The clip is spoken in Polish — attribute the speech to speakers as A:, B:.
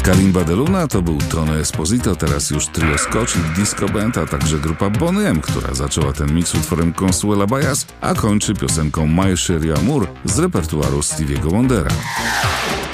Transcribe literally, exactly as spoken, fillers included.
A: Kalimba de Luna to był Tony Esposito, teraz już trio Scotch i Disco Band, a także grupa Boney M, która zaczęła ten mix utworem Consuela Baez, a kończy piosenką My Sherry Amour z repertuaru Stevie'ego Wondera.